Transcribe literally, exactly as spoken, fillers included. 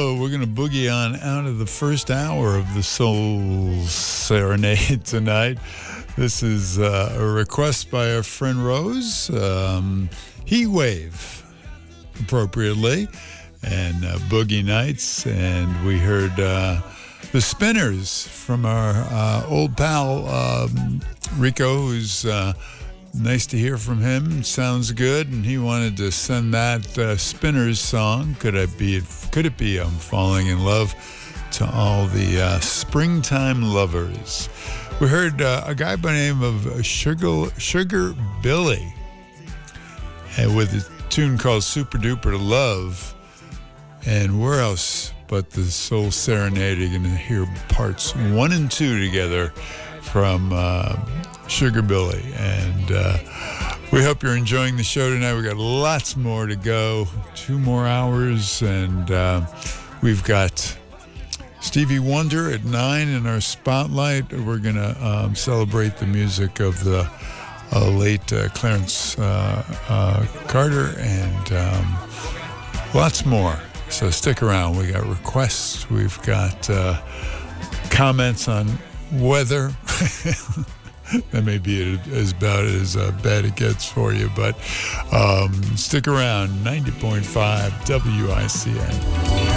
So we're going to boogie on out of the first hour of the Soul Serenade tonight. This is uh, a request by our friend Rose, um, Heat Wave, appropriately, and uh, Boogie Nights. And we heard uh, the Spinners from our uh, old pal um, Rico, who's uh, nice to hear from him. Sounds good, and he wanted to send that uh, Spinners song. Could it be? Could it be? I'm falling in love to all the uh, springtime lovers. We heard uh, a guy by the name of Sugar Sugar Billy, and with a tune called "Super Duper Love." And where else but the Soul Serenade? You're gonna hear parts one and two together from Uh, Sugar Billy, and uh, we hope you're enjoying the show tonight. We got lots more to go, two more hours, and uh, we've got Stevie Wonder at nine in our spotlight. We're gonna um, celebrate the music of the uh, late uh, Clarence uh, uh, Carter, and um, lots more. So stick around. We got requests. We've got uh, comments on weather. That may be as about as uh, bad it gets for you, but um, stick around. ninety point five W I C N.